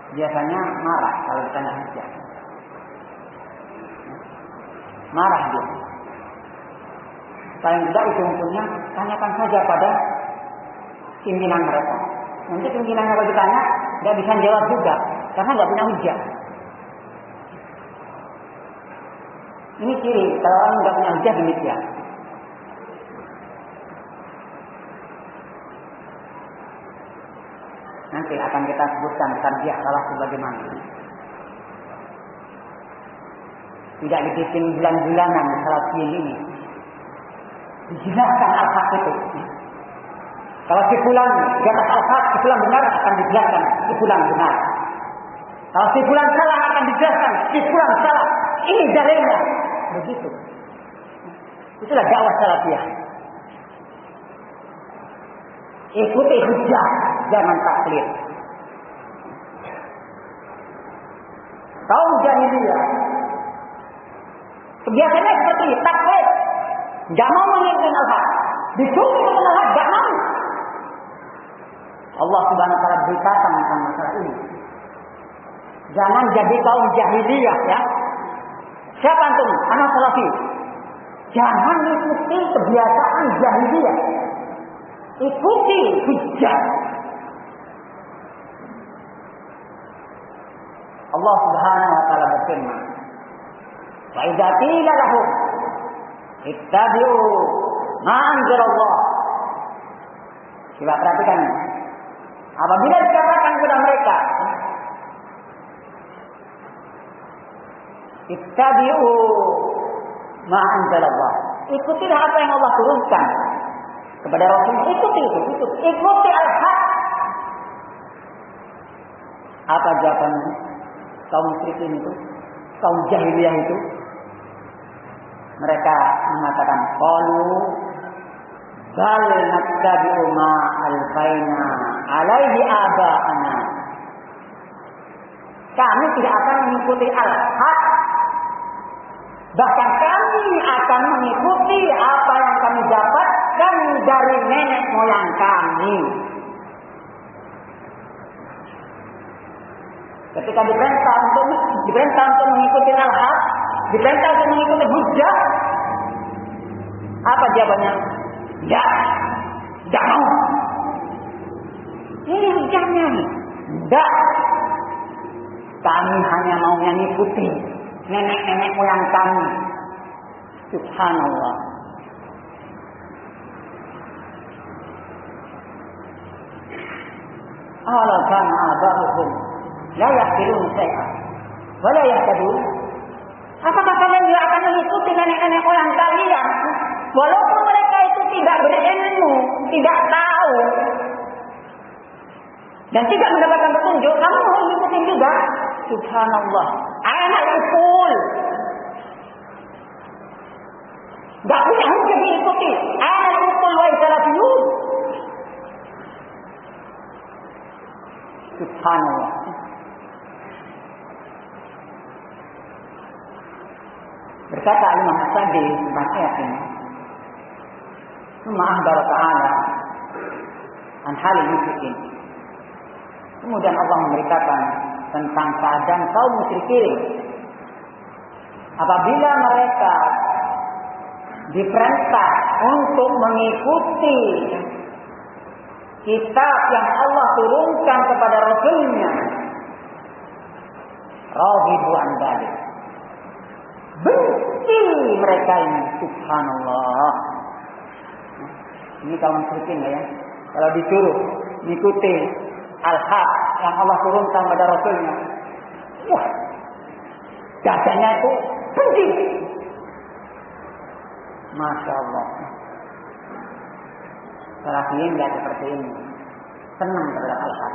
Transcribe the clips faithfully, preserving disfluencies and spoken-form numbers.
biasanya marah kalau ditanya hujah. Marah dia. Paling tidak ujung-ujungnya tanyakan saja pada pimpinan mereka. Nanti pimpinannya kalau ditanya nggak bisa jawab juga karena nggak punya hujah. Ini ciri kalau orang nggak punya hujah demikian. Nanti akan kita sebutkan tarjih salah sebagaimana. Tidak dibikin bulan-bulanan salat ini. Dijelaskan al-haq itu. Kalau si fulan di atas al-haq, si fulan benar akan dijelaskan si fulan benar. Kalau si fulan salah akan dijelaskan si fulan salah. Ini dalilnya. Begitu. Itulah dakwah salafiyah. Ikuti hujah, jangan taklid. Kaum jahiliyah kebiasaannya seperti ini, taklid. Gak mau mengikuti al-haq. Disuruh mengikuti al-haq, gak mau. Allah Subhanahu wa taala beritakan tentang masalah ini. Jangan jadi kaum jahiliyah ya. Siapa antum? Anak salafi. Jangan mengikuti kebiasaan jahiliyah. Ikuti hujjah. Allah Subhanahu wa taala berfirman, "Wa idza qila lahum ittabi'u ma anzalallah." Coba perhatikan. Apabila dikatakan kepada mereka, ittabi'u ma anzalallah, ikutilah apa yang Allah turunkan kepada Rasul. Ikuti itu, ikuti, ikuti al-haq. Apa jawabannya? Kaum musyrikin itu, kaum jahiliyah itu, mereka mengatakan, qalu bal nattabi'u ma alfaina alaihi aba'ana. Kami tidak akan mengikuti al-haq, bahkan kami akan mengikuti apa yang kami dapatkan dari nenek moyang kami. Ketika diperintah untuk diperintah untuk mengikuti al-haq, diperintah untuk mengikuti hujjah, apa jawabannya? Ya, tidak mau. Ini hujjahnya nih. Tidak. Kami hanya mau mengikuti nenek-nenek moyang kami. Subhanallah. Ala kana aba'uhum la yaqilun syai'an wa la yahtadun. Apakah kalian juga akan mengikuti nenek-nenek moyang kalian walaupun mereka itu tidak berilmu, tidak tahu dan tidak mendapatkan petunjuk? Kamu mau mengikuti juga? Subhanallah. Anak ukul, gak punya hujah diikuti. Anak ukul wa salafiyun. Subhanallah. Berkata Imam As-Sadi tentang ayat ini, "Summa akhbara ta'ala an halil musyrikin." Kemudian Allah memberitakan tentang keadaan kaum musyrikin apabila mereka diperintah untuk mengikuti kitab yang Allah turunkan kepada Rasulnya, raghibu an dzalik, benci mereka ini. Subhanallah. Ini kaum musyrikin ya. Kalau disuruh mengikuti al-haq yang Allah turunkan kepada Rasulnya, wah, dadanya itu benci. Masya Allah. Salafiyin tidak seperti ini, senang terhadap al-haq.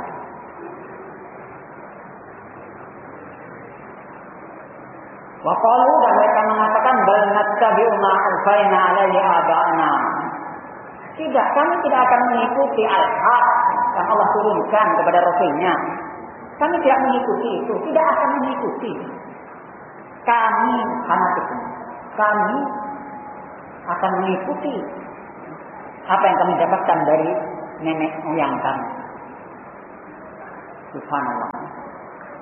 Wa qalu, dan mereka mengatakan, bal nattabi'u ma alfaina alaihi aba'ana. Tidak, kami tidak akan mengikuti al-haq yang Allah turunkan kepada Rasulnya. Kami tidak mengikuti itu, tidak akan mengikuti. Kami fanatik. Kami akan mengikuti apa yang kami dapatkan dari nenek moyang kami. Subhanallah.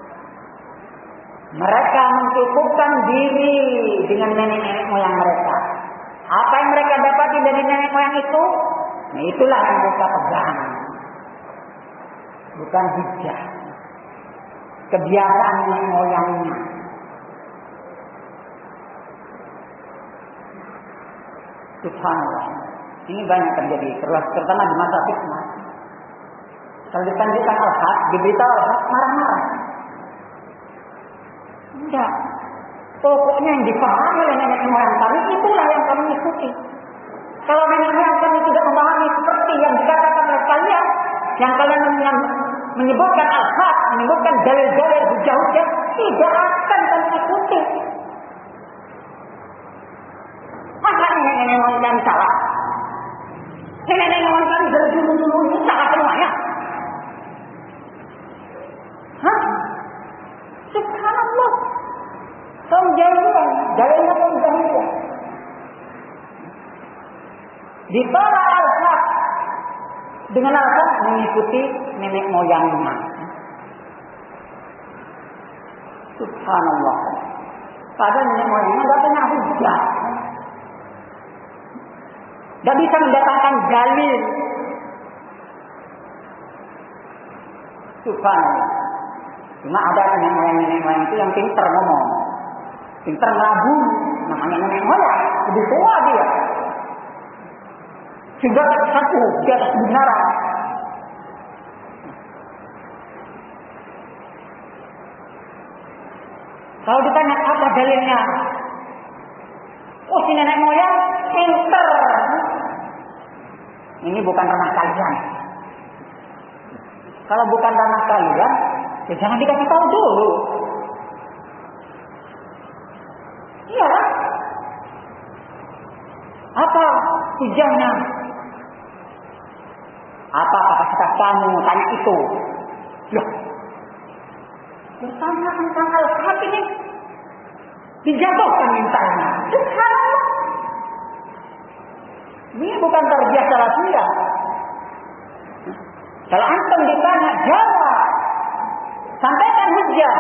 Mereka mencukupkan diri dengan nenek-nenek moyang mereka. Apa yang mereka dapati dari nenek moyang itu, nah itulah yang mereka pegang. Bukan hujah. Kebiasaan nenek moyangnya. Subhanallah. Ini banyak terjadi, terutama di masa fitnah. Kalau ditanjukkan al-haq, diberitahu al-haq, marah-marah. Enggak. Pokoknya yang dipahami oleh nenek moyang kami, itulah yang kami ikuti. Kalau nenek moyang kami tidak memahami seperti yang dikatakan oleh kalian, yang kalian menyebutkan al-haq, menyebutkan dalil-dalil hujah-hujah, tidak akan kami ikuti. Masa nenek-nenek moyang kami salah? Nenek-nenek moyang kami dari dulu-dulu ini salah semuanya? Hah? Subhanallah. Kaum jahiliyah, dalilnya kaum jahiliyah. Ditolak al-haq dengan alasan mengikuti nenek moyangnya. Subhanallah. Padahal nenek moyangnya tidak punya hujah. Tidak bisa mendatangkan dalil. Subhanallah. Cuma ada nenek moyang-nenek moyang itu yang pintar ngomong. Pintar ngelabu. Namanya nenek moyang. Lebih tua dia. Sehingga satu di atas kebenaran. Kalau ditanya apa dalilnya? Oh si nenek moyang pintar. Ini bukan ranah kalian. Kalau bukan ranah kalian, ya jangan dikasih tahu dulu. Iya. Apa hujahnya? Apa kapasitas kamu tanya itu? Loh. Bertanya tentang al-haq ini dijatuhkan mintanya. Subhanallah. Ini bukan tarbiyah salafiyah. Kalau antum ditanya, jawab. Sampaikan hujjah.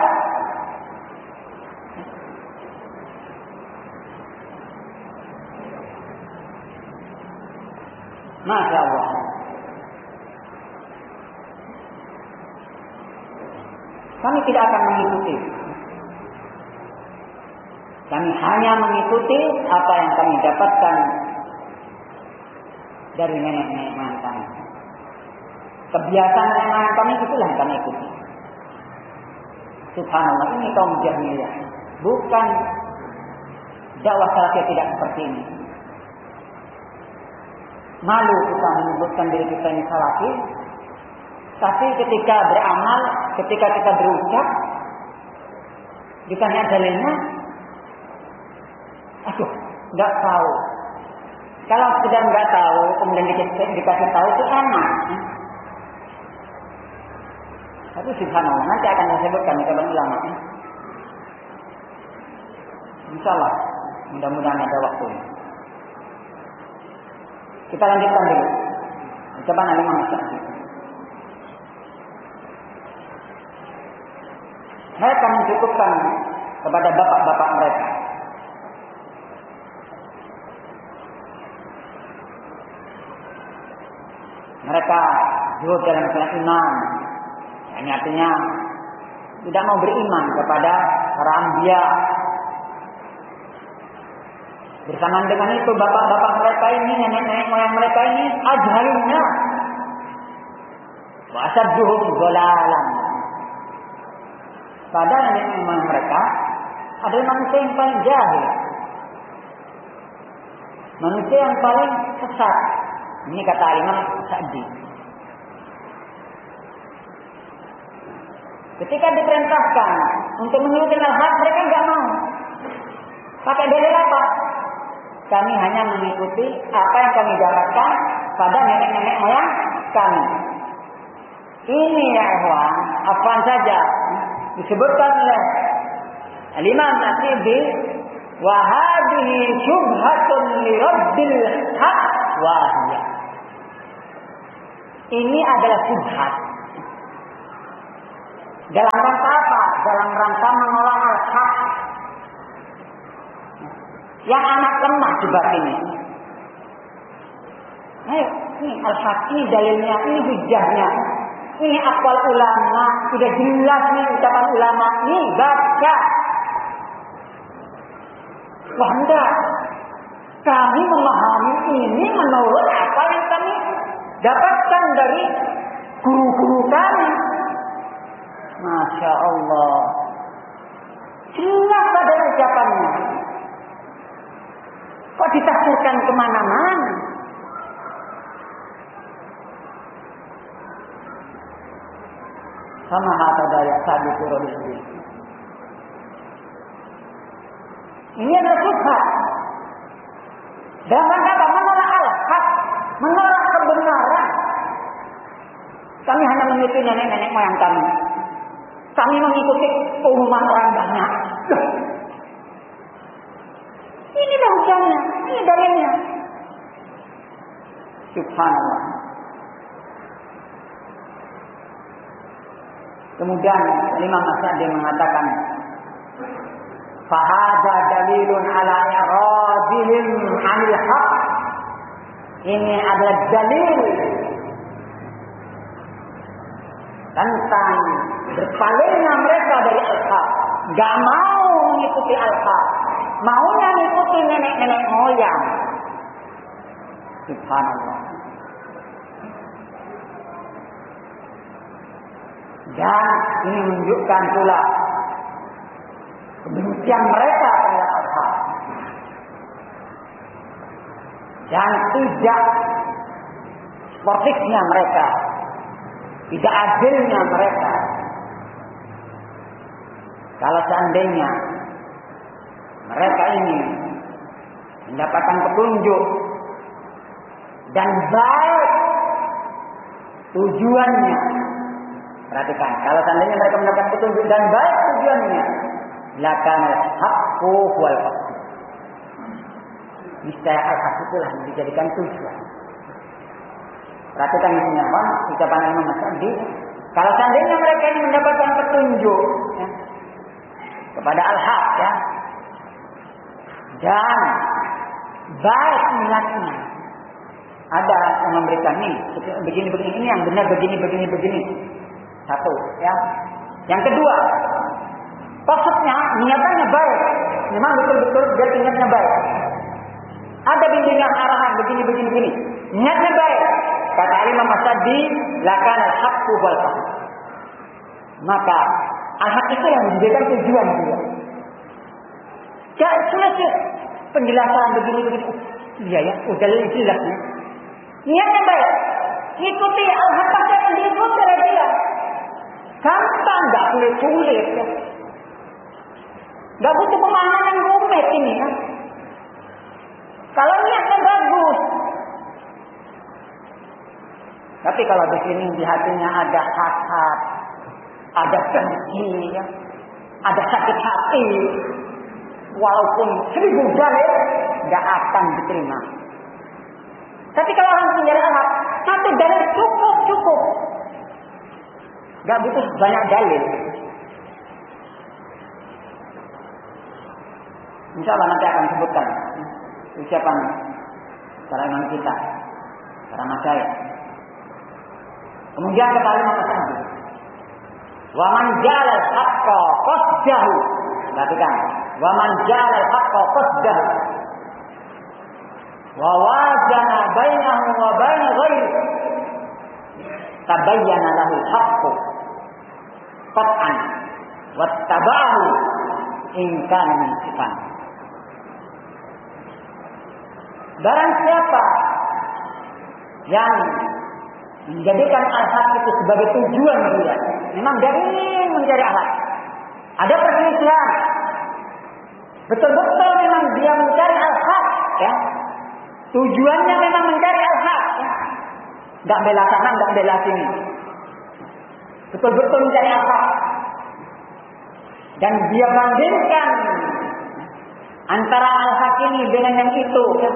Masya Allah. Kami tidak akan mengikuti. Kami hanya mengikuti apa yang kami dapatkan dari nenek-nenek moyang kami. Kebiasaan nenek moyang kami itulah yang kami ikuti. Subhanallah, ini kaum jahiliyah. Bukan dakwah salafiyah tidak seperti ini. Malu kita menyebutkan diri kita ini salafi, tapi ketika beramal, ketika kita berucap, ditanya dalilnya, aduh, nggak tahu. Kalau sudah nggak tahu, kemudian dikasih, dikasih tahu itu enak. Tapi subhanallah, nanti akan disebutkan di kalangan ulama. Insyaallah, mudah-mudahan ada waktu. Kita lanjutkan dulu. Coba nanti Imam mereka mencukupkan kepada bapak-bapak mereka. Mereka zuhud dalam masalah iman. Ini artinya tidak mau beriman kepada para anbiya. Bersamaan dengan itu bapak-bapak mereka ini, nenek-nenek moyang mereka ini ajhalunnya wa asadduhum dhalalan. Padahal nenek moyang mereka adalah manusia yang paling jahil, manusia yang paling sesat. Ini kata Imam Sa'di. Ketika diperintahkan untuk menuruti al-haq, mereka enggak mau. Pakai dalil apa? Kami hanya mengikuti apa yang kami dapatkan pada nenek-nenek moyang kami. Ini ya ikhwan, apaan saja disebutkan oleh Al-Imam At-Tibi, wa hadhihi syubhatun li rabbil haq wa hiya. Ini adalah syubhat Dalam rangka apa? Dalam rangka mengolah al-haq. Yang anak lemah di batinnya. Ayo, ini al-haq, ini dalilnya, ini hujahnya. Ini aqwal ulama, sudah jelas nih ucapan ulama. Ini baca. Wah enggak. Kami memahami ini menurut apa yang kami dapatkan dari guru-guru kami. Masya Allah. Jelas ada ucapannya. Kok ditafsirkan kemana-mana? Sama kata daya tadi turun ini. Ini adalah subhat. Dalam rangka apa? Menolak al-haq, menolak kebenaran. Kami hanya mengikuti nenek-nenek moyang kami. Kami mengikuti umuman orang banyak. Ini dah hujannya, ini dalilnya. Subhanallah. Kemudian Imam As-Sa'di mengatakan, fahadha dalilun ala i'radihim 'anil haqq. Ini adalah dalil tentang berpalingnya mereka dari al-haq. Gak mau mengikuti al-haq, maunya mengikuti nenek-nenek moyang. Subhanallah. Dan ini menunjukkan pula kebencian mereka terhadap al-haq. Dan tidak sportifnya mereka, tidak adilnya mereka. Kalau seandainya mereka ini mendapatkan petunjuk dan baik tujuannya, perhatikan, kalau seandainya mereka mendapat petunjuk dan baik tujuannya, lakanal haqqu wal haqq. Niscaya al-haq itulah yang dijadikan tujuan. Perhatikan di sini apa? Ucapan Imam As-Sa'di. Kalau seandainya mereka ini mendapatkan petunjuk ya, kepada al-haq ya, dan baik niatnya, ada yang memberikan nih begini-begini, ini yang benar begini-begini begini. Satu ya. Yang kedua, maksudnya niatannya baik, memang betul-betul dia niatnya baik. Ada bimbingan arahan begini begini begini, niatnya baik. Kata Imam As-Sa'di, lakanal haqqu wal haqq. Maka al-haq itu yang menjadikan tujuan dia. Jangan selesai penjelasan begini begini. Iya ya, udah jelas ya. Niatnya baik, ikuti al-haq pasti akan diikuti oleh dia. Gampang, nggak sulit-sulit ya. Nggak butuh pemahaman yang rumit ini ya. Kalau niatnya bagus. Tapi kalau di sini di hatinya ada hasad, ada dengki, ya, ada sakit hati, walaupun seribu dalil nggak akan diterima. Tapi kalau orang mencari al-haq, satu dalil cukup cukup, nggak butuh banyak dalil. Insya Allah nanti akan sebutkan ucapan para imam kita, para masyayikh. Kemudian kata Imam As-Sa'di, wa man ja'ala al-haqqa qasdahu. Perhatikan, wa man ja'ala al-haqqa qasdahu wa wazana bainahu wa bain ghairi tabayyana lahu al-haqqu qat'an wattaba'ahu in kana munsifan. Barang siapa yang menjadikan al-haq itu sebagai tujuan dia, memang dia ingin mencari al-haq, ada perselisihan, betul-betul memang dia mencari al-haq ya, tujuannya memang mencari al-haq ya, nggak bela sana nggak bela sini, betul-betul mencari al-haq, dan dia bandingkan antara al-haq ini dengan yang itu ya,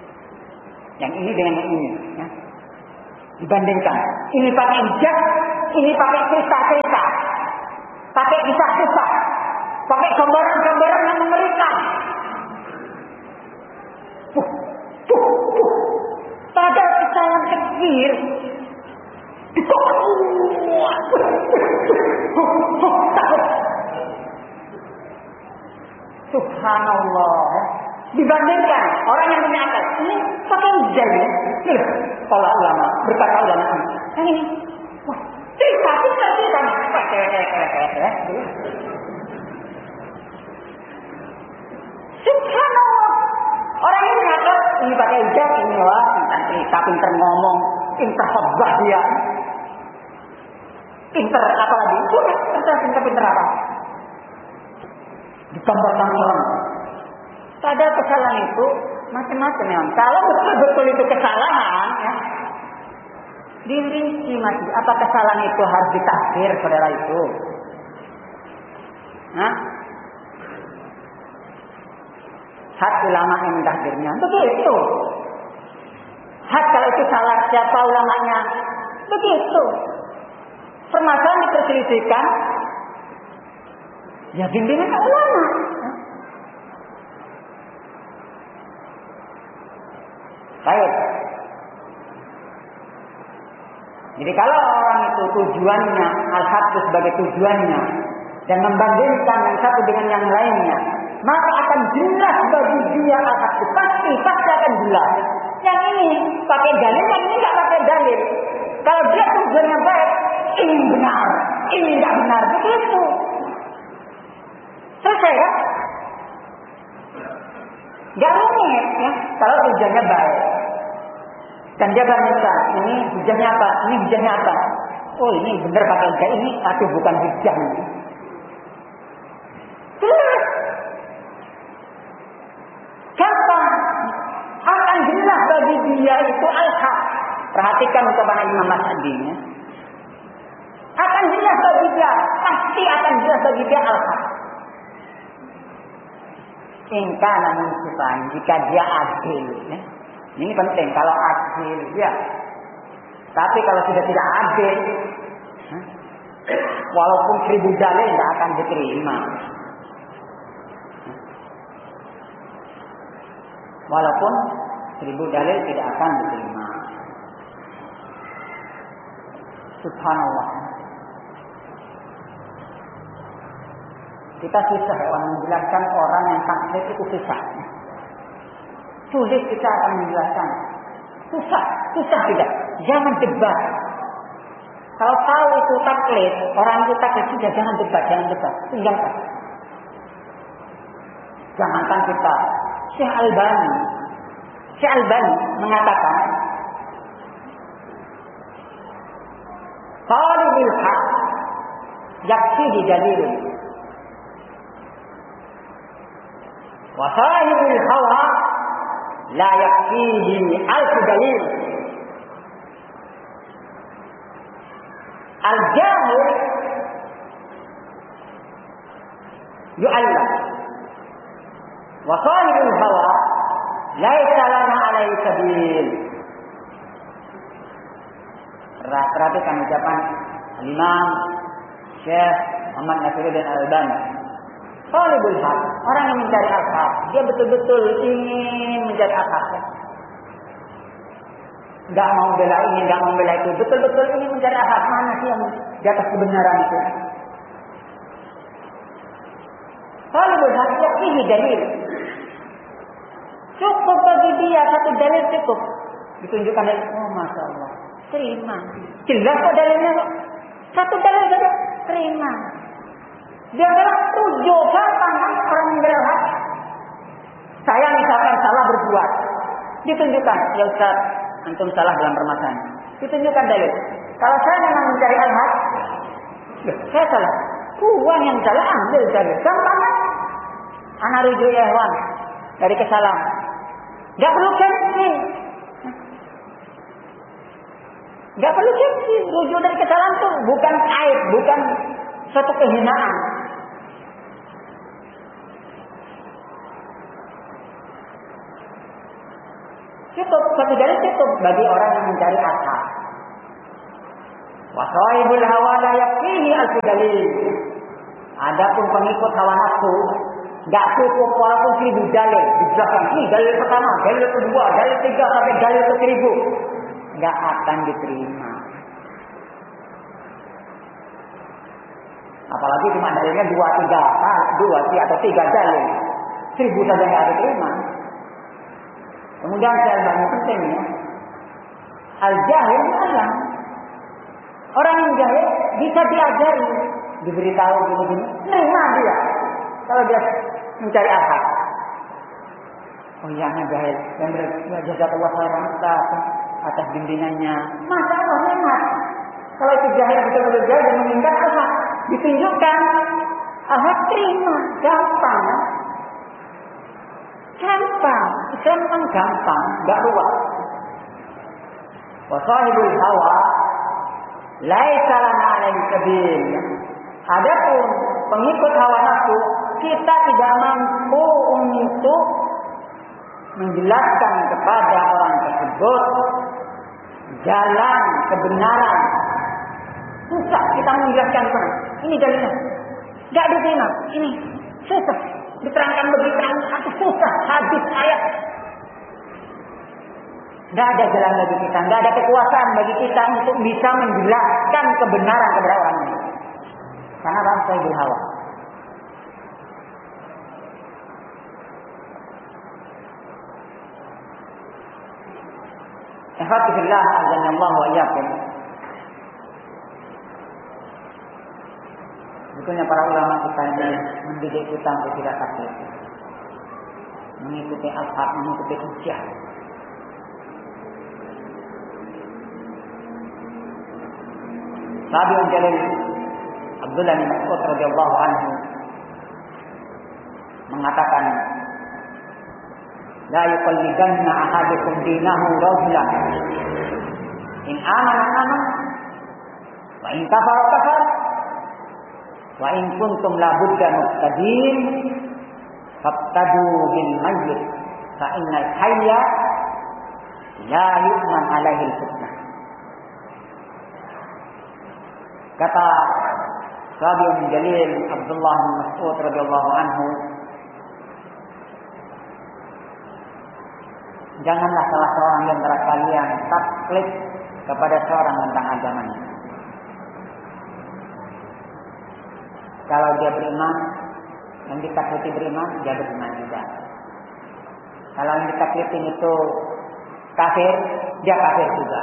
yang ini dengan yang ini ya. Dibandingkan, ini pakai ijaz, ini pakai cerita-cerita, pakai kisah-kisah, pakai gambaran-gambaran yang mengerikan. Puh, puh, puh. Padahal kesalahan kecil. Subhanallah. Dibandingkan orang yang punya akal, ini pakai hujan ya. Nih, kalau ulama berkata ulama ini, yang ini, wah, cerita, cerita, cerita, subhanallah. Orang ini ngatur, ini pakai hujan, ini wah, pintar cerita, pintar ngomong, pintar khotbah dia, pintar apa lagi? Sudah, pintar, pintar, pintar apa? Digambarkan serem. Padahal kesalahan itu macam-macam ya. Kalau betul-betul itu kesalahan, ya, dirinci masih. Apa kesalahan itu harus ditakdir saudara itu? Nah, hak ulama yang mentakdirnya. Begitu. Hak kalau itu salah siapa ulamanya? Begitu. Permasalahan diperselisihkan. Ya bimbingan ulama. Baik. Jadi kalau orang itu tujuannya al-haq itu sebagai tujuannya dan membandingkan yang satu dengan yang lainnya, maka akan jelas bagi dia al-haq itu pasti pasti akan jelas. Yang ini pakai dalil, yang ini nggak pakai dalil. Kalau dia tujuannya baik, ini benar, ini nggak benar, begitu. Selesai ya? Gak rumit ya, kalau hujannya baik. Dan dia bandingkan, ini hujannya apa, ini hujannya apa. Oh ini benar pakai hujan, ini tapi bukan hujan. Jelas. Gampang. Akan jelas bagi dia itu al-haq. Perhatikan kepada Imam Mas'adi ya. Akan jelas bagi dia, pasti akan jelas bagi dia al-haq. Ingka namun sifat jika dia adil ya. Ini penting kalau adil ya. Tapi kalau sudah tidak adil, walaupun seribu dalil tidak akan diterima. Walaupun seribu dalil tidak akan diterima. Subhanallah. Kita susah ya, menjelaskan orang yang taklid itu susah. Sulit kita akan menjelaskan. Susah, susah tidak. Jangan debat. Kalau tahu itu taklid, orang itu taklid sudah jangan debat, jangan debat. Tinggalkan. Jangankan kita. Syekh Albani, Syekh Albani mengatakan, talibul haq yakfi di dalilin. Wa sahibul hawa la yakfihi alf dalil. Al-jahil yu'allam wa sahibul hawa laisa lana alaihi sabil. Perhatikan ucapan Imam Syekh Muhammad Nasiruddin Al-Albani. Talibul haq, orang yang mencari al-haq, dia betul-betul ingin mencari al-haq. Enggak mau bela ini, enggak mau bela itu, betul-betul ingin mencari al-haq. Mana sih yang di atas kebenaran itu? Talibul haq yakfihi dalil. Cukup bagi dia satu dalil cukup. Ditunjukkan dalil, oh masya Allah, terima. Jelas kok dalilnya kok. Satu dalil saja, terima. Dia adalah tujuh gampang kan orang yang berhak. Saya misalkan salah berbuat, ditunjukkan, ya Ustaz, antum salah dalam permasalahan. Ditunjukkan dalil. Kalau saya memang mencari al-haq, ya, saya salah. Buang yang salah, ambil dalil. Gampang kan? Anak rujuk ya hewan dari kesalahan. Gak perlu gengsi. Gak perlu gengsi. Rujuk dari kesalahan itu bukan aib, bukan suatu kehinaan. Cukup, satu dalil cukup bagi orang yang mencari al-haq. Wa sahibul hawa la yakfihi alfu dalil. Adapun pengikut hawa nafsu, enggak cukup walaupun seribu dalil. Dijelaskan ini dalil pertama, dalil kedua, dalil ketiga sampai dalil ke seribu. Enggak akan diterima. Apalagi cuma dalilnya dua tiga, dua atau tiga dalil, seribu saja nggak diterima. Kemudian saya banyak pentingnya, al jahil alam. Orang yang jahil bisa diajari, diberitahu gini-gini, nerima dia. Kalau dia mencari akal. Oh iya, anak jahil, dan jazakallah khairan atas bimbingannya. Masya Allah, nikmat. Kalau itu jahil betul-betul jahil dan mengingat akal, ditunjukkan, ahad terima, gampang. Gampang, Islam kan gampang, enggak luas. Wa sahibul hawa laisa lana alaihi sabil. Adapun pengikut hawa nafsu, kita tidak mampu untuk menjelaskan kepada orang tersebut jalan kebenaran. Susah kita menjelaskan, ini dalilnya. Enggak diterima, ini susah. Diterangkan begitu satu susah, hadis ayat. Tidak ada jalan bagi kita, tidak ada kekuasaan bagi kita untuk bisa menjelaskan kebenaran kepada orang ini. Karena bangsa ibu hawa. Alhamdulillah, azanallahu wa iyyakum. Sebetulnya para ulama kita ini mendidik kita untuk tidak taklid, mengikuti al-haq, mengikuti hujjah. Tabi'un jalil Abdullah bin Mas'ud radhiyallahu anhu mengatakan, la yuqallidanna ahadukum dinahu rajulan in amana amana wa in kafara kafara wa in kuntum la budda muqtadin faqtadu bil mayyit fa innal hayya la yu'man alaihi al-fitnah. Kata Tabi'un jalil Abdullah bin Mas'ud radhiyallahu anhu, janganlah salah seorang di antara kalian taklid kepada seorang tentang agamanya. Kalau dia beriman, yang ditakliti beriman, dia beriman juga. Kalau yang ditaklitin itu kafir, dia kafir juga.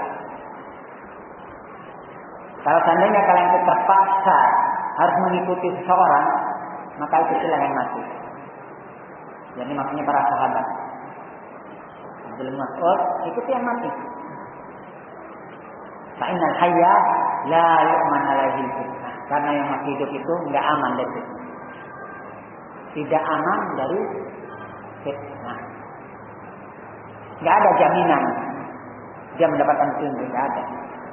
Kalau seandainya kalian itu terpaksa harus mengikuti seseorang, maka itu silahkan mati. Jadi maksudnya para sahabat. Abdul Mas'ud ikuti yang mati. Fa innal hayya la yu'man alaihi fitnah. Karena yang masih hidup itu enggak aman dari fitnah. Tidak aman dari fitnah. Enggak ada jaminan dia mendapatkan petunjuk, enggak ada.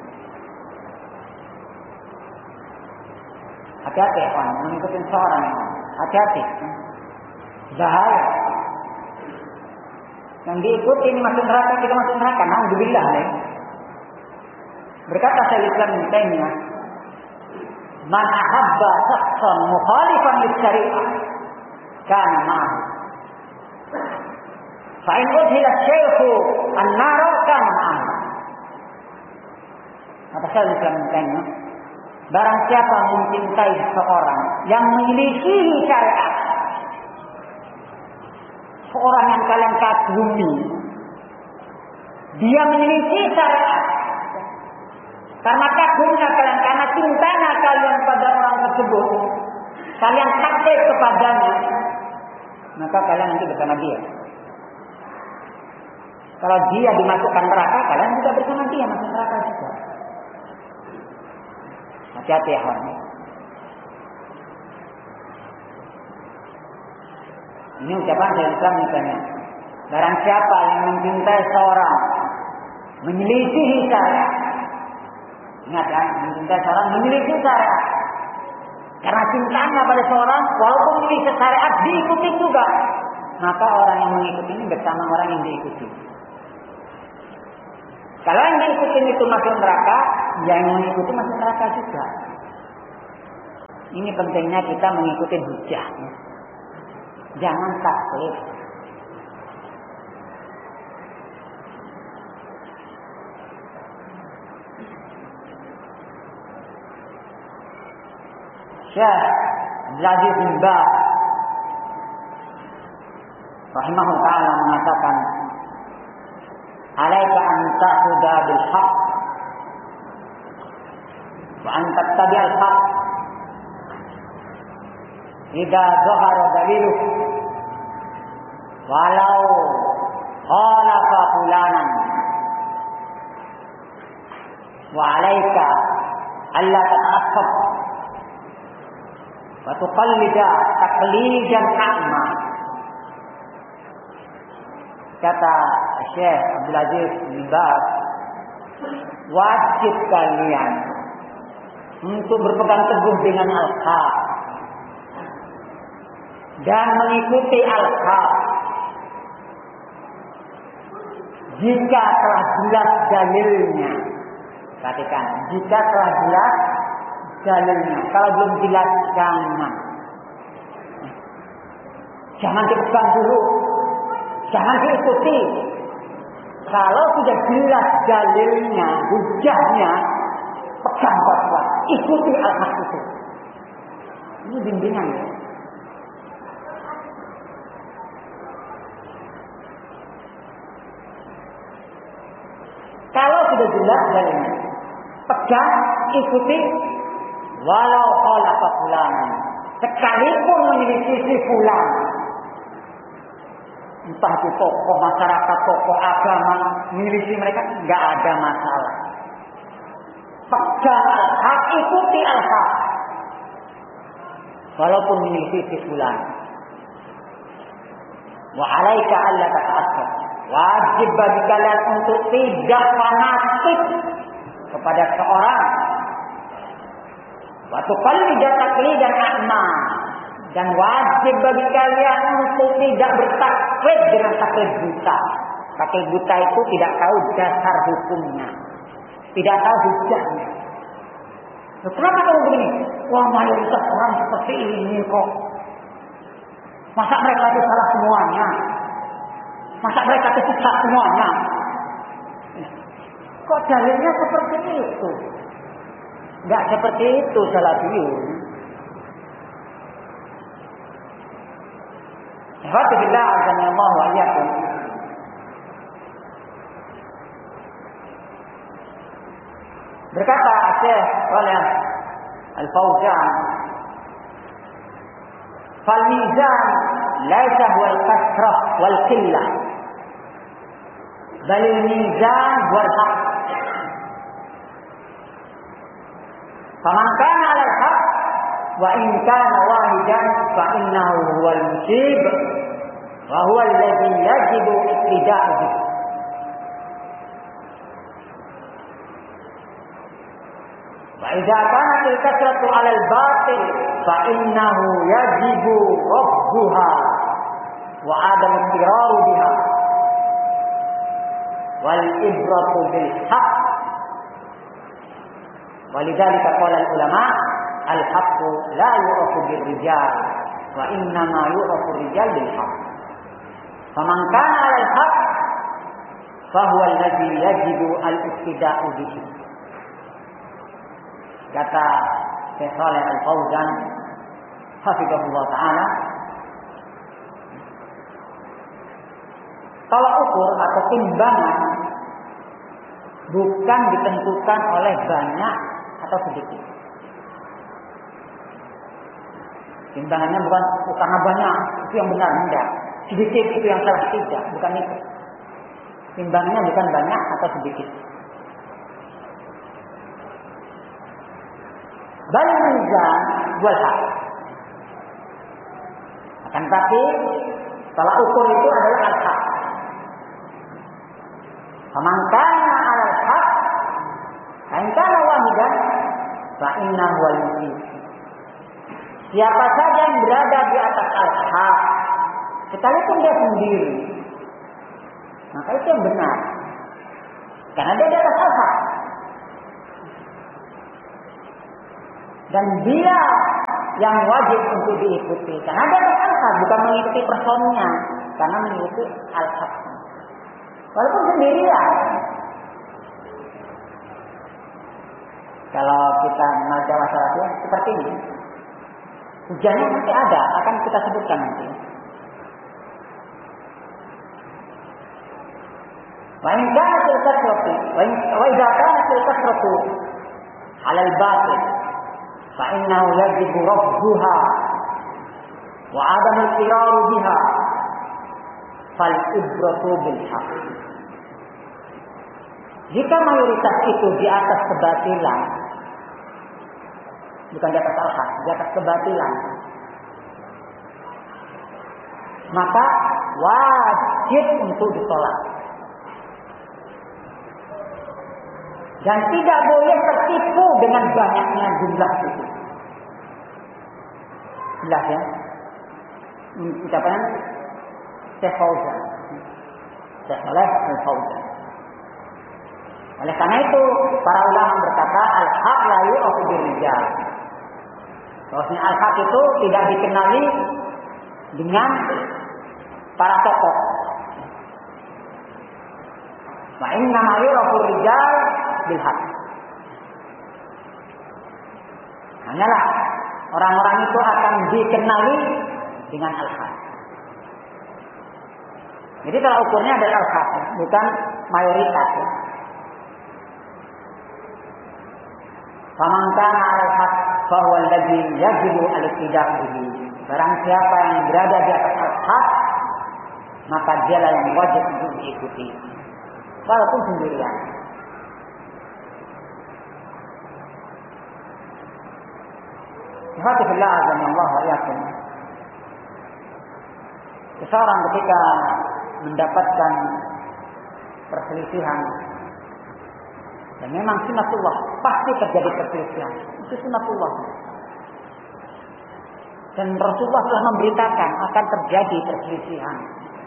Hati-hati kan, mengikuti seorang. Hati-hati. Bahaya. Yang diikuti ini masuk neraka, kita masuk neraka. Alhamdulillah nih. Berkata Syaikhul Islam Ibnu Taimiyah, man ahabba shakhsan mukhalifan lis-syari'ah kana ma'ahu. Fa in udhila asy-syaikhu an-nar kana ma'ahu. Kata Syaikhul Islam Ibnu Taimiyah, barang siapa mencintai seorang yang menyelisihi syariat, seorang yang kalian kagumi, dia menyelisih syariat, karena kagumnya kalian, karena cintanya kalian pada orang tersebut, kalian taklid kepadanya, maka kalian nanti bersama dia. Kalau dia dimasukkan neraka, kalian juga bersama dia masuk neraka juga. Hati-hati ya kawan. Ini ucapan dari Islam misalnya. Barang siapa yang mencintai seorang, menyelisihi syariat. Ingat ya, mencintai seorang, menyelisihi syariat. Karena cintanya pada seorang, walaupun menyelisihi syariat, diikuti juga. Maka orang yang mengikuti ini bersama orang yang diikuti. Kalau yang diikuti itu masuk neraka, yang mengikuti masuk neraka juga. Ini pentingnya kita mengikuti hujah. Jangan taklid. Syekh Abdul Aziz bin Baz rahimahullah ta'ala mengatakan, alaika an ta'khudha bil haqq wa an tattabi' al haqq idza dhahara daliluh walau khalafa fulanan wa alaika alla tata'assab wa tuqallida taqlidan a'ma. Kata Syekh Abdul Aziz bin Baz, wajib kalian untuk berpegang teguh dengan al-haq dan mengikuti al-haq jika telah jelas dalilnya. Perhatikan, jika telah jelas dalilnya. Kalau belum jelas, jangan. Jangan dipegang dulu. Jangan diikuti. Kalau sudah jelas dalilnya, hujahnya, pegang kuat-kuat. Ikuti al-haq itu. Ini bimbingan. Kalau sudah jelas dalilnya, pegang, ikuti, walau khalafa fulan. Sekalipun menyelisih fulan. Entah itu tokoh masyarakat, tokoh agama, milisi mereka, nggak ada masalah. Pegang al-haq, ikuti al-haq. Walaupun milisi si fulan. Wa alaika alla tata'assab. Wajib bagi kalian untuk tidak fanatik kepada seorang. Wa tuqallida taqlidan a'ma. Dan wajib bagi kalian untuk tidak bertaklid dengan taklid buta. Taklid buta itu tidak tahu dasar hukumnya, tidak tahu hujahnya. Kenapa kamu begini? Wah, mayoritas orang seperti ini kok. Masa mereka itu salah semuanya? Masa mereka itu sesat semuanya? Kok dalilnya seperti itu? Enggak seperti itu salafiyun. Alhamdulillah azanallahu wa iyyakum. Berkata Syekh Shalih Al-Fauzan, "Fal mizan laisa huwa al-kasrah wal qillah, bal al-mizan huwa al-haq. Faman kana 'ala al-haq wa in kana wahidan fa innahu huwal musib wa huwa alladhi yajibu ittiba'uhu bihi." Wa idza kanat al-kasratu 'ala al-batil fa innahu yajibu rabbuha wa adam iqrar biha wal ibratu bil haqq. Walidzalika qala al-ulama al-haqqu la yu'rafu bir rijal wa innama yu'rafu rijal bil haqq. Faman kana 'ala al-haqq fa huwa alladhi yajibu al-ittiba'u bihi. Kata Syekh Shalih Al-Fauzan hafizahullah ta'ala, tolak ukur atau timbangan bukan ditentukan oleh banyak atau sedikit. Timbangannya bukan karena banyak itu yang benar, enggak. Sedikit itu yang salah, tidak, bukan itu. Timbangannya bukan banyak atau sedikit. Bal mizan wal haq. Akan tapi tolak ukur itu adalah al-haq. Faman kana 'ala al-haq fa in kana wahidan fa innahu wal musib. Siapa saja yang berada di atas al-haq, sekalipun dia sendiri, maka itu yang benar. Karena dia di atas al-haq. Dan dia yang wajib untuk diikuti. Karena dia al-haq, bukan mengikuti personnya, karena mengikuti al-haq. Walaupun sendirian. Kalau kita membaca masalahnya seperti ini, hujannya nanti ada, akan kita sebutkan nanti. Wa in kanat al-kasratu wa idza kanat al-kasratu 'ala al-batil fa innahu yajibu rafduha wa 'adam al-iqrar biha fal ibratu bil haqq. Jika mayoritas itu di atas kebatilan, bukan di atas al-haq, di atas kebatilan, maka wajib untuk ditolak. Dan tidak boleh tertipu dengan banyaknya jumlah itu. Jelas ya? Ucapan Syekh Fauzan. Syekh Saleh Al-Fauzan. Oleh karena itu, para ulama berkata, al-haq la yu'rafu bir-rijal. Bahwasanya al-haq itu tidak dikenali dengan para tokoh. Wa inna ma yu'rafu rijal bil haq. Hanyalah orang-orang itu akan dikenali dengan al-haq. Jadi kalau ukurnya adalah al-haq, bukan mayoritas. Ya. Faman kana al-haq fa huwa alladhi yajibu al-ittida' bihi. Barang siapa yang berada di atas al-haq, maka dialah yang wajib untuk diikuti. Walaupun sendirian. Alhamdulillah azza wa jalla. Seseorang ketika mendapatkan perselisihan, dan memang sunatullah, pasti terjadi perselisihan. Itu sunatullah. Dan Rasulullah telah memberitakan akan terjadi perselisihan.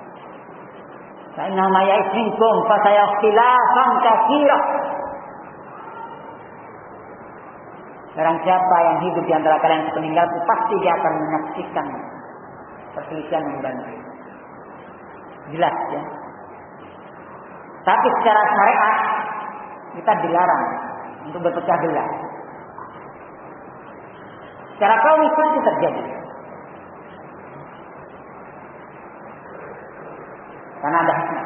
Inna ma ya'isminkum fa sayakhtilafan katsira. Barang siapa yang hidup di antara kalian yang meninggalku, pasti dia akan menyaksikan perselisihan yang banyak. Jelas ya. Tapi secara syariat kita dilarang untuk berpecah belah. Secara kaum Islam itu terjadi. Karena ada hikmah.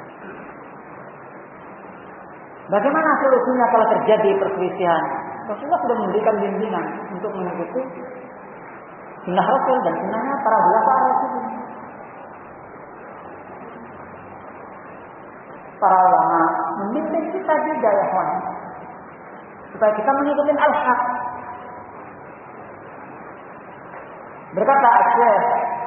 Bagaimana solusinya kalau terjadi perselisihan? Rasulullah sudah memberikan bimbingan untuk mengikuti sunnah Rasul dan sunnahnya para ulama Rasul. Para ulama membimbing kita juga ya kawan, supaya kita mengikuti al-haq. Berkata Syekh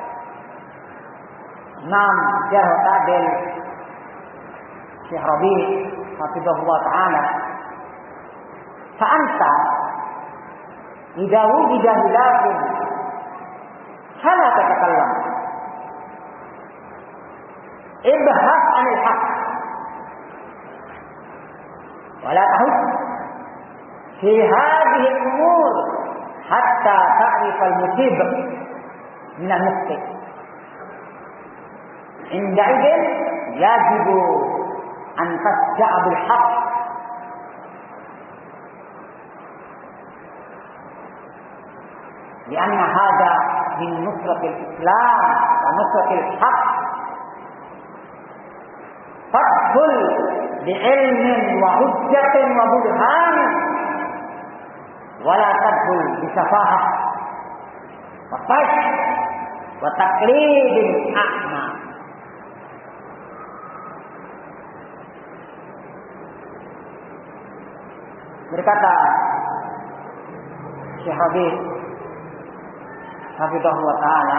Imam Jarh Ta'dil Syekh Rabi' hafizahullah ta'ala, fa'anta idza wujida hilafun fala tatakallam ibhas 'anil haqq wala tahus fi hadhihi al-umur hatta ta'rif al-musib min al-mukhti. Inda idin yajibu an tasja'a bil haqq لأن هذا من نصرة الإسلام ونصرة الحق. فادخل بعلم وحجة وبرهان ولا تدخل بسفاهة وفش وتقليد أعمى. Berkata Syekh Habib hafizahullah ta'ala,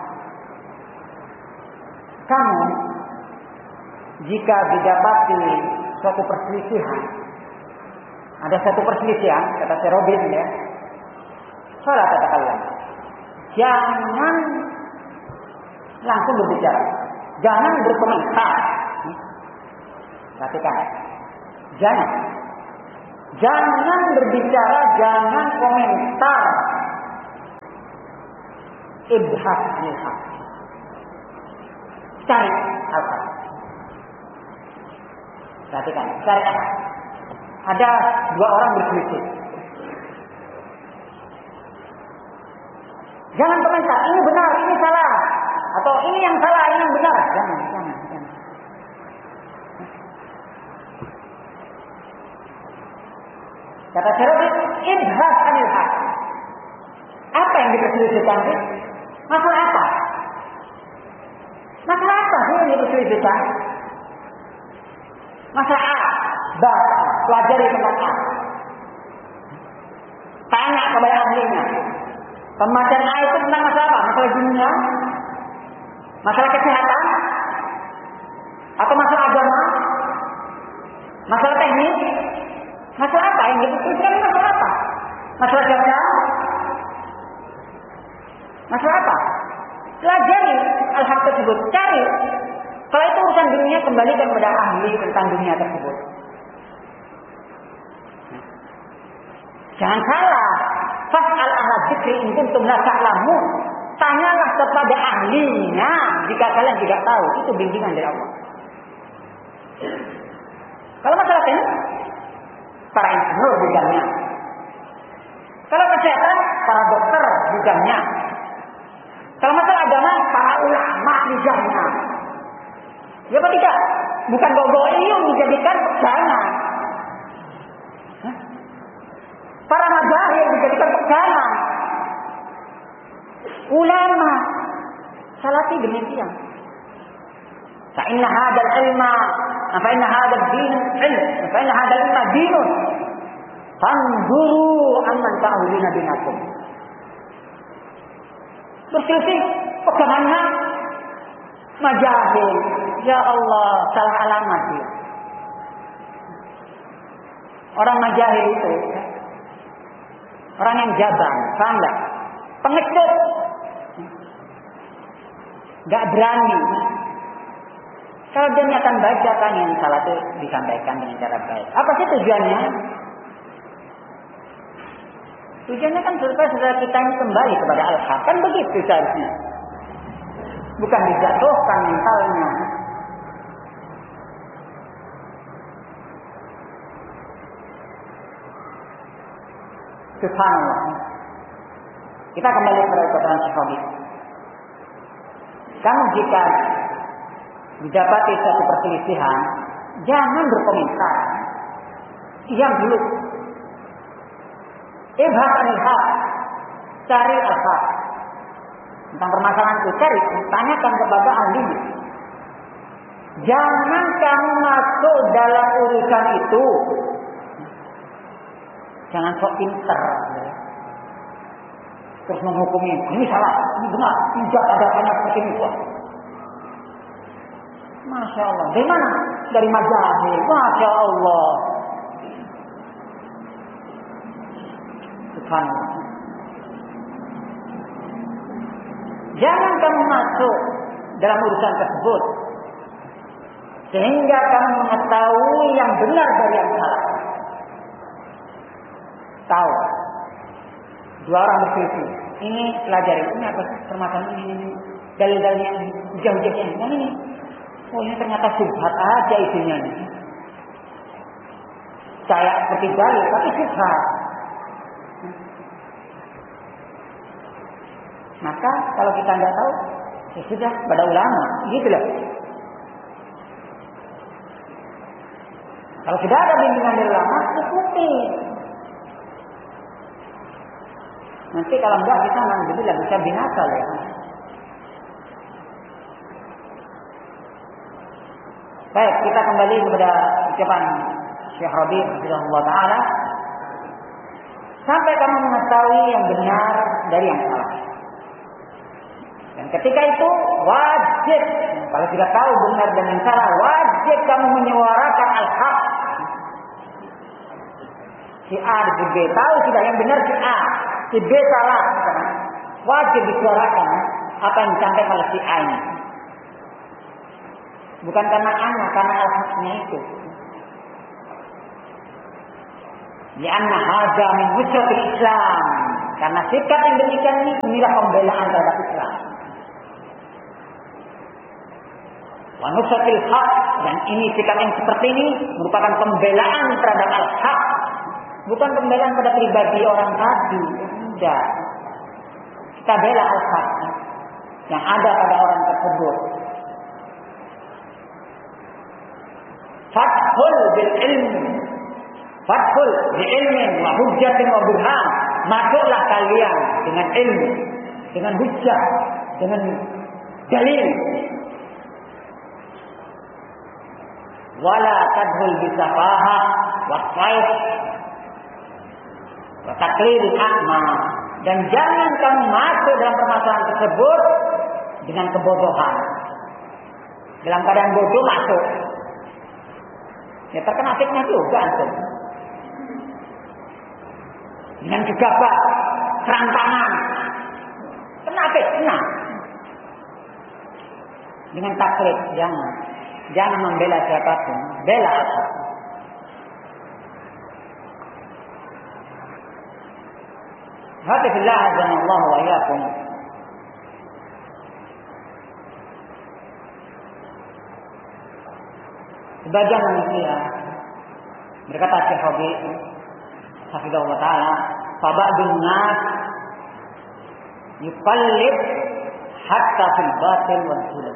kamu jika didapati suatu perselisihan, ada satu perselisihan, kata Syekh Habib ya, salah katakanlah, jangan langsung berbicara, jangan berkomentar. Perhatikan, jangan. Jangan berbicara, jangan komentar. Ibhas al-haq. Cari apa? Perhatikan, cari apa? Ada dua orang berselisih. Jangan komentar, ini benar, ini salah. Atau ini yang salah, ini yang benar. Jangan, jangan, jangan. Kata Syarabi, ibhas anil haq. Apa yang diperselisihkan? Masalah apa? Masalah apa sih yang diperselisihkan? Masalah A, baca, pelajari tentang A. Tanya kepada ahlinya. Pembacaan A itu tentang masalah apa? Masalah dunia? Masalah kesehatan? Atau masalah agama? Masalah teknis? Masalah apa yang diperselisihkan? Masalah apa? Masalah kerja? Masalah apa? Pelajari al-haq tersebut. Cari. Kalau itu urusan dunia, kembalikan kepada ahli tentang dunia tersebut. Jangan salah. Fas'al ahla dzikri in kuntum la ta'lamun. Tanyalah kepada ahlinya jika kalian tidak tahu. Itu bimbingan dari Allah. Kalau masalah teknis, para insinyur bidangnya. Kalau kesehatan, para dokter bidangnya. Kalau masalah agama, para ulama bidangnya. Ya apa tidak? Bukan gogoiyum dijadikan pegangan. Hah? Para mazahib dijadikan pegangan. Ulama salafi demikian. Fa inna hadzal ilma, fa inna hadzal din ilm, fa inna hadzal ilma dinun. Fanzuru amman ta'uduna binakum. Berselisih pegangannya majahil. Ya Allah, salah alamat dia. Orang majahil itu orang yang jabang, paham enggak? Pengecut. Enggak berani. Kalau dia akan bacakan yang salah itu disampaikan dengan cara baik. Apa sih tujuannya? Tujuannya kan supaya saudara kita ini kembali kepada al-haq. Kan begitu seharusnya. Bukan dijatuhkan mentalnya. Subhanallah. Kita kembali kepada perkataan Syekh. Kamu jika didapati suatu perselisihan, jangan berkomentar. Diam dulu. Ibhas anil haq. Cari al-haq. Tentang permasalahan itu cari, tanyakan kepada ahli. Jangan kamu masuk dalam urusan itu. Jangan sok pinter. Terus menghukumi, ini salah, ini benar, tidak ada banyak seperti ini. Masya Allah. Dari mana? Dari mazahib. Masya Allah. Subhanallah. Jangan kamu masuk dalam urusan tersebut sehingga kamu mengetahui yang benar dari yang salah. Tahu. Dua orang berselisih. Ini pelajari. Ini apa sih permasalahan ini? ini. Dalil-dalilnya ini. Jauh-jauhnya ini. Yang ini. Oh ini ternyata subhat aja isinya ini. Saya seperti dalil tapi subhat. Maka kalau kita tidak tahu, ya sudah pada ulama, gitu loh. Kalau sudah ada bimbingan dari ulama, ikuti. Nanti kalau enggak kita nanti tidak bisa binasa ya. Baik, kita kembali kepada ucapan Syekh Rabi' rahimahullah taala. Sampai kamu mengetahui yang benar dari yang salah. Dan ketika itu wajib, kalau tidak tahu benar dan yang salah, wajib kamu menyuarakan al-haq. Si A dan si B tahu sudah yang benar si A, si B salah, wajib disuarakan apa yang disampaikan oleh si A ini. Bukan karena anak, karena al-haqnya itu. Lianna hadza min nusratil Islam. Karena sikap yang demikian ini inilah pembelaan terhadap Islam. Wa nusratil haq, dan ini sikap yang seperti ini merupakan pembelaan terhadap al-haq. Bukan pembelaan pada pribadi orang tadi. Tidak. Kita bela al-haq yang ada pada orang tersebut. Fathul bil ilmi, fathul bi ilmin wa hujjatin wa burhan. Masuklah kalian dengan ilmu, dengan hujjah, dengan dalil. Wala tadhul bi safahah wa saif wa taqlil a'ma. Dan jangan kamu masuk dalam permasalahan tersebut dengan kebodohan. Dalam keadaan bodoh masuk, ya terkena fitnah juga antum. Dengan gegabah, serantangan, kena fitnah. Dengan taklid, jangan. Jangan membela siapapun, bela apa? Hadifillah azanallahu wa iyyakum. Sebagian manusia berkata Syekh Rabi hafizahullah taala, fa ba'dun nas yuqallid hatta fil batil wal zulm.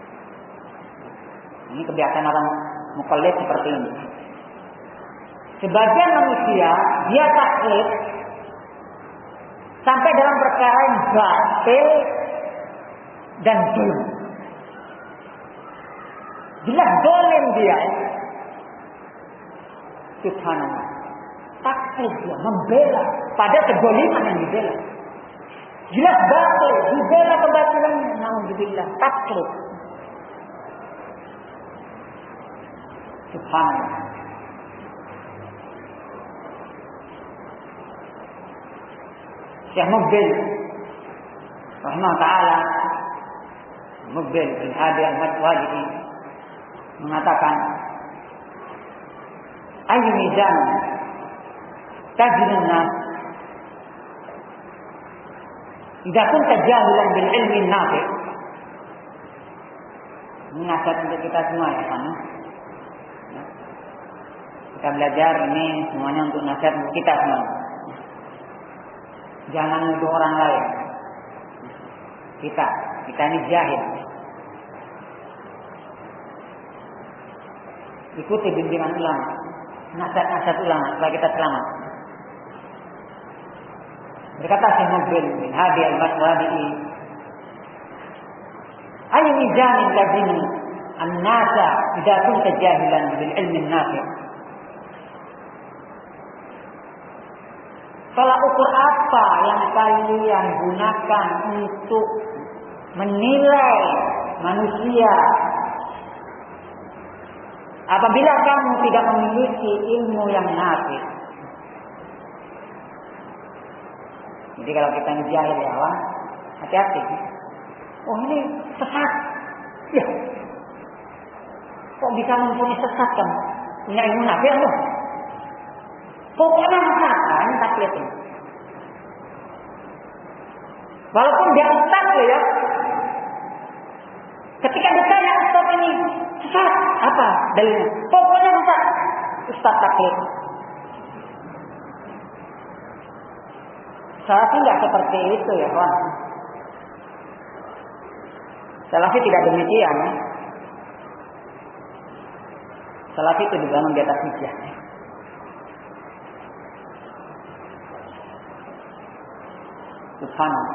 Ini kebiasaan orang muqallid seperti ini. Sebagian manusia dia taklid sampai dalam perkara yang batil dan zulm. Jelas zalim dia. Subhanallah. Taklid dia, membela pada kezaliman yang dibela. Jelas batil, dibela kebatilannya. Nauzubillah, taklid. Subhanallah. Syekh Muqbil rahimahullah ta'ala, Muqbil bin Hadi al-Madwali mengatakan, ayu mizan tajidun nas idza kunta jahilan bil ilmi nafi'. Ini nasihat untuk kita semua ya kan. Kita belajar ini semuanya untuk nasihat untuk kita semua. Jangan nuduh orang lain. Kita, kita ini jahil. Ikuti bimbingan ulama, nasihat-nasihat ulama supaya kita selamat. Berkata Syekh Muqbil bin Hadi al-Madwali, ayu mizanin lazimi an-nasa idza kunta jahilan bil ilmi an-nafi'. Tolak ukur apa yang kalian gunakan untuk menilai manusia apabila kamu tidak memiliki ilmu yang nafi'? Jadi kalau kita ini jahil ya, wah, hati-hati. Oh ini sesat. Ya. Kok bisa mempunyai sesat kamu? Punya ilmu nafi' loh. Pokoknya sesat, nah, ini taklid ini. Walaupun dia ustaz ya. Ketika ditanya ustaz ini sesat, apa dalilnya? Pokoknya sesat. Ustaz taklid. Salafi tidak seperti itu ya kawan. Salafi tidak demikian. Salafi itu dibangun di atas hujjah. Subhanallah.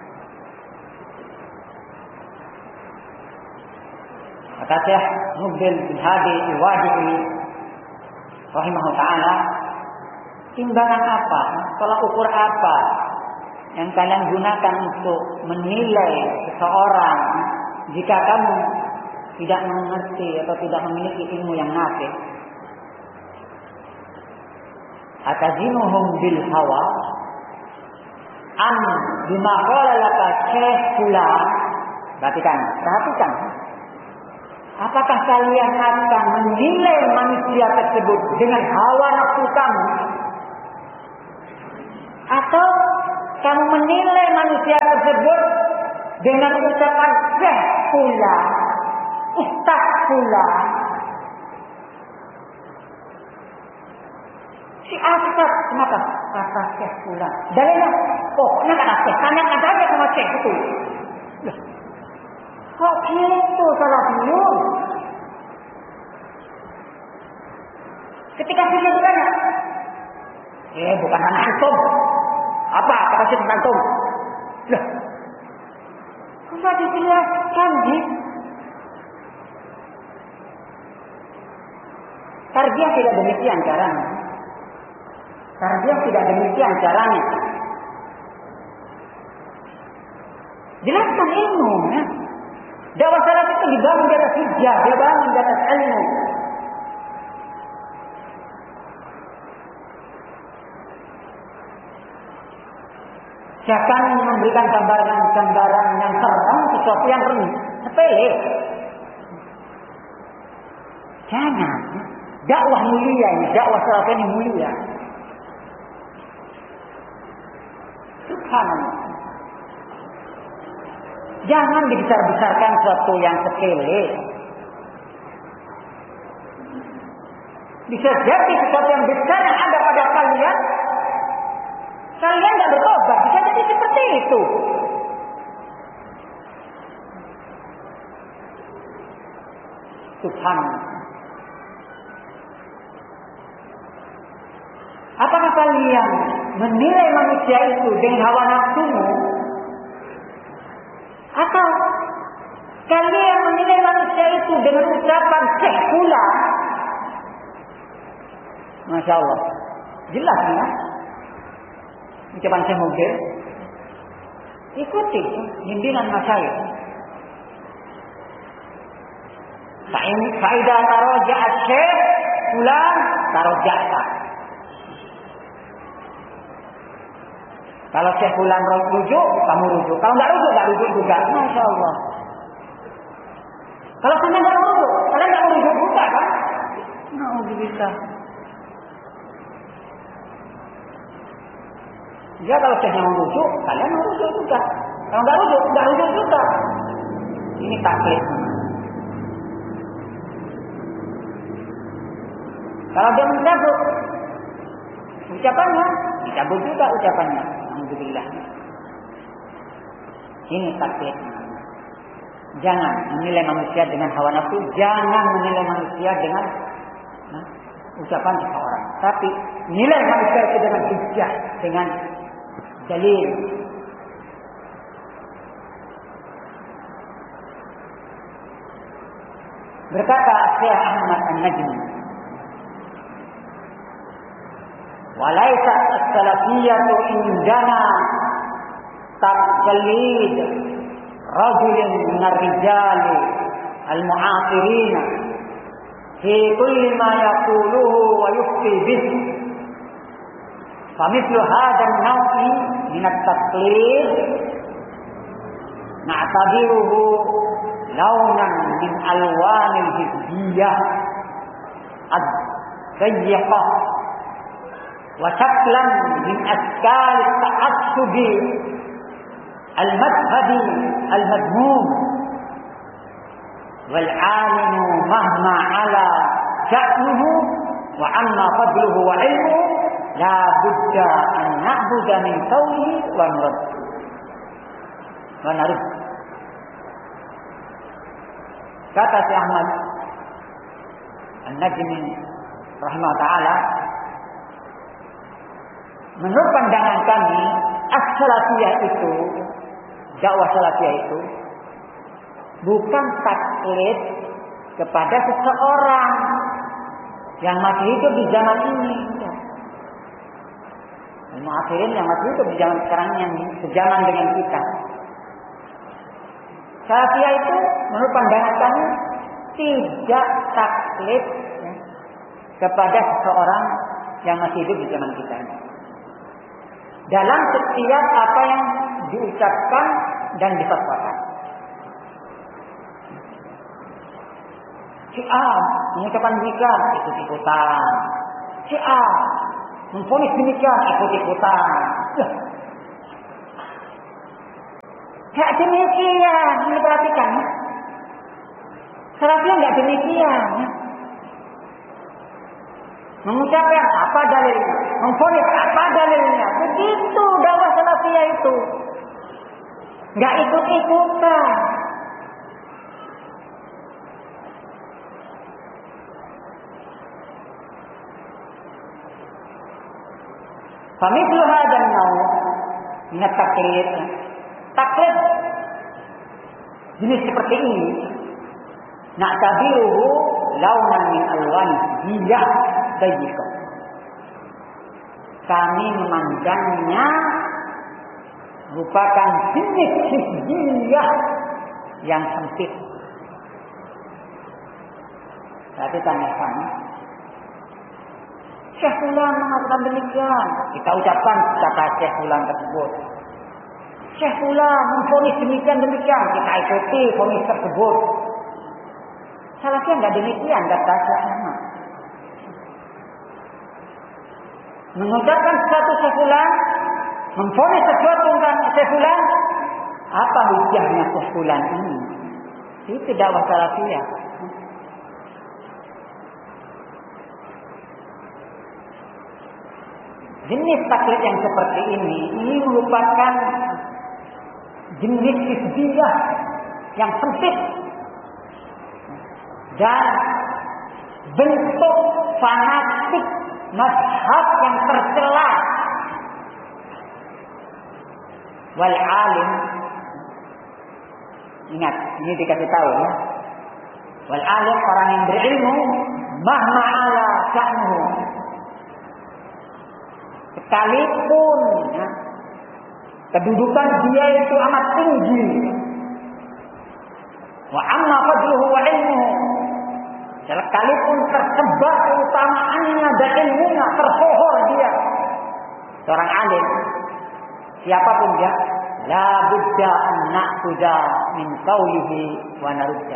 Kata Syekh Muqbil bin Hadi al-Wadi'i rahimahullah ta'ala, timbangan apa, tolak ukur apa yang kalian gunakan untuk menilai seseorang jika kamu tidak mengerti atau tidak memiliki ilmu yang nafi'? Atazinuhum bil hawa am bima qala laka syekh fulan. Perhatikan, perhatikan. Apakah kalian akan menilai manusia tersebut dengan hawa nafsu kamu? Atau kamu menilai manusia tersebut dengan ucapan syekh pula, ustaz pula. Si Asad, kenapa? Kata syekh pula. Dalilnya, oh, ini kata syekh. Tanya kata aja sama syekh itu. Loh, kok gitu salafiyun? Ketika syekh bertanya, eh bukan anak antum. Apa kata syekh tentang antum? Loh, sudah dijelaskan di tarbiyah tidak demikian caranya. Tarbiyah tidak demikian caranya. Jelaskan ilmu, ya. Dakwah salaf itu dibangun di atas hujjah, dibangun di atas ilmu. Jangan memberikan gambaran-gambaran yang serem, sesuatu yang sepele. Jangan. Dakwah mulia ini, dakwah salaf ini mulia. Subhanallah. Jangan dibesar-besarkan sesuatu yang sepele. Bisa jadi sesuatu yang besar yang ada pada kalian, kalian tidak bertobat. Bisa jadi seperti itu. Subhanallah. Apakah kalian menilai manusia itu dengan hawa nafsumu? Atau kalian menilai manusia itu dengan ucapan syekh pula? Masya Allah. Jelas ya. Ucapan syekh mungkin. Ikuti bimbingan masyayikh. Faidah taroja'a syekh pulang taroja'ta. Kalau syekh fulan rujuk, kamu rujuk. Kalau nggak rujuk, nggak rujuk juga. Masya Allah. Kalau kamu nggak rujuk, kalian nggak rujuk juga kan? Alhamdulillah. Ya kalau syekhnya mau rujuk, kalian mau rujuk juga. Kalau nggak rujuk, nggak rujuk juga. Ini taklid. Kalau dia mencabut ucapannya, dicabut juga ucapannya. Alhamdulillah. Ini taklid. Jangan menilai manusia dengan hawa nafsu. Jangan menilai manusia dengan nah, ucapan seseorang. Tapi nilai manusia itu dengan hujjah, dengan dalil. Berkata Syekh Ahmad An-Najmi, walaisa as-salafiyyatu indana taqlid rajulin minar rijali al-mu'asirin fi kulli ma yaquluhu wa yufti bihi. Famithlu hadha an-naw'i min at-taqlid na'tabiruhu launan min alwanil hizbiyah ad-dayyiqah wa shaklan min ashkal at-ta'assub al-madhhabi al-madmum wal 'alimu mahma 'ala sha'nuhu wa 'amma fadluhu wa 'ilmuhu la budda an na'budu min qawlihi wa nurad wa narud. Kata Syekh Ahmad An-Najmi rahimahullah ta'ala, menurut pandangan kami, as-salafiyah itu, dakwah salafiyah itu bukan taklid kepada seseorang yang masih hidup di zaman ini. Al-mu'asirin yang masih hidup di zaman sekarang, yang sejaman dengan kita. Salafiyah itu menurut pandangan kami tidak taklid ya, kepada seseorang yang masih hidup di zaman kita ini. Dalam setiap apa yang diucapkan dan difatwakan. Si A mengucapkan demikian, ikut-ikutan. Si A memvonis demikian, ikut-ikutan. Gak demikian, ini perhatikan. Salafiyah gak demikian. Mengucapkan apa dalilnya, memvonis apa dalilnya. Begitu dakwah salafiyah itu. Gak ikut-ikutan. Famithlu hadzal naw' min at-taqlid. Taklid jenis seperti ini na'tabiruhu launan min alwan hiyah dayyikah. Kami memandangnya merupakan jenis hizbiyah yang sempit. Tapi tanyakan, Syekh Fulan mengatakan demikian, kita ucapkan kata Syekh Fulan tersebut. Syekh Fulan memvonis demikian demikian, kita ikuti vonis tersebut. Salafiyah enggak demikian, kata Syekh Ahmad. Mengucapkan sesuatu Syekh Fulan, memvonis sesuatu tentang Syekh Fulan, apa hujahnya Syekh Fulan ini? Itu dakwah salafiyah. Jenis taklid yang seperti ini, ini merupakan jenis hizbiyah yang sempit dan bentuk fanatik mazhab yang tercela. Wal alim, ingat ini dikasih tahu ya. Wal alim, orang yang berilmu, mahma ala sya'nuhu, sekalipun ya, kedudukan dia itu amat tinggi. Wa amma fadluhu wa ilmuhu, sekalipun tersebar keutamaannya dan ilmunya, tersohor dia, seorang alim, siapapun dia, la budda an na'khudha min qawlihi wa narudda.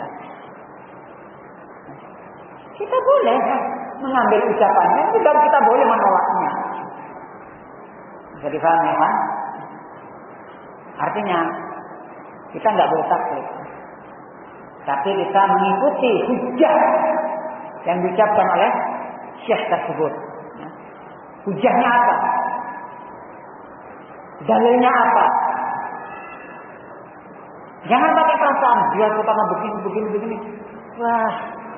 Kita boleh mengambil ucapannya, dan kita boleh menolaknya. Bisa dipahami ya, Pak? Artinya kita nggak boleh taklid, tapi kita mengikuti hujah yang diucapkan oleh syekh tersebut. Hujahnya apa? Dalilnya apa? Jangan pakai perasaan dia itu karena begini begini begini. Wah,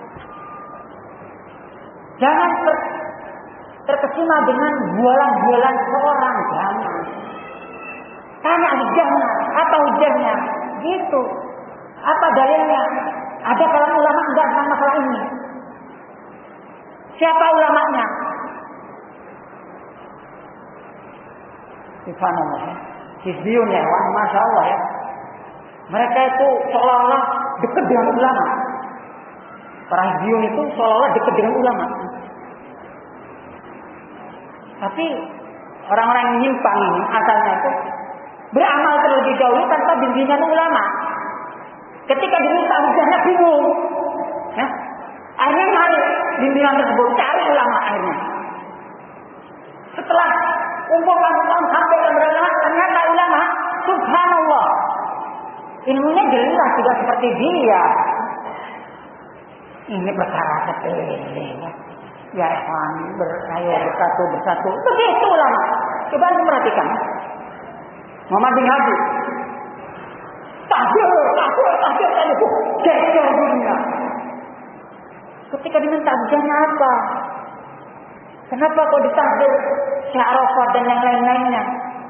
jangan ter, terkesima dengan bualan-bualan seorang. Jangan. Tanya hujahnya, apa hujahnya? Gitu. Apa dalilnya? Ada kalangan ulama enggak tentang masalah ini? Siapa ulamanya? Subhanallah. Hizbiyun ya, wah, masya Allah ya. Mereka itu seolah-olah dekat dengan ulama. Para hizbiyun itu seolah-olah dekat dengan ulama. Tapi orang-orang yang menyimpang ini asalnya itu beramal terlebih dahulu tanpa bimbingan ulama. Ketika diminta hujahnya bingung, ya, akhirnya mari bimbingan tersebut, cari ulama akhirnya. Setelah kumpul-kumpul sampai ke berenang, ternyata ulama, subhanallah, ilmunya jelas tidak seperti dia. Ini perkara sepele, ya. Ya, ikhwan, berayo bersatu bersatu. Begitu ulama. Coba anda perhatikan. Muhammad bin Hadi, tahdir, tahdir, tahdir, tahdir, geger dunia. Ketika diminta hujahnya apa? Kenapa kau ditahdir Syekh Arafat dan yang lain-lainnya?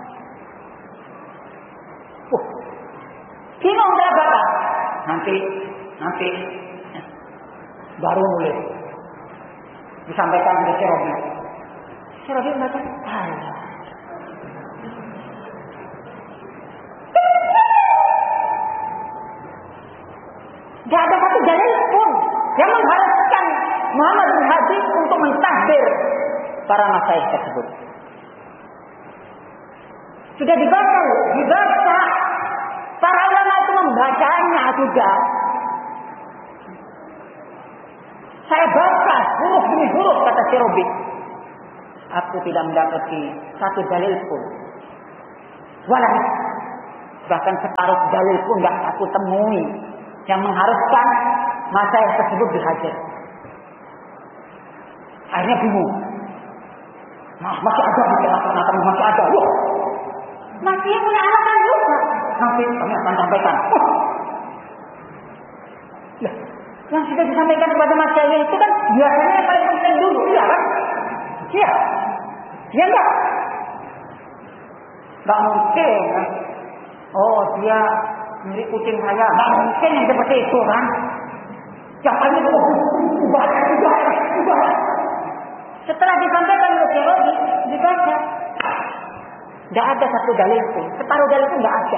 Uh, bingung berapa? Nanti, nanti baru mulai disampaikan oleh Syekh Rabi. Syekh Rabi mengatakan, Allah. Tidak ada satu dalil pun yang mengharuskan Muhammad bin Hadi untuk mentahdir para masyayikh tersebut. Sudah dibaca, dibaca. Para ulama itu membacanya juga. Saya baca huruf demi huruf, kata Syekh Rabi. Aku tidak mendapati satu dalil pun Walau bahkan separuh dalil pun nggak aku temui yang mengharuskan masalah tersebut dihajar. Akhirnya bingung. Nah, masih ada di tengah-tengah kami, masih ada. Loh, masih yang punya alasan juga. Nanti kami akan sampaikan. Oh. Lah, yang sudah disampaikan kepada masyarakat itu kan biasanya yang paling penting dulu, iya kan? Iya. Iya enggak? Enggak mungkin kan? Oh, dia mirip kucing saya. Enggak mungkin yang seperti itu kan? Yang paling itu, ubah, ubah, ubah. Setelah disampaikan oleh teologi, dibaca. Tidak ada satu dalil pun. Separuh dalil pun tidak ada.